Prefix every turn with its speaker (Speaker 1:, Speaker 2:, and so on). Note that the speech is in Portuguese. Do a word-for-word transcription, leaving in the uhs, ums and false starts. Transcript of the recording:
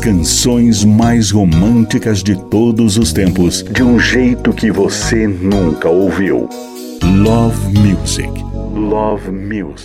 Speaker 1: canções mais românticas de todos os tempos, de um jeito que você nunca ouviu. Love Music. Love Music.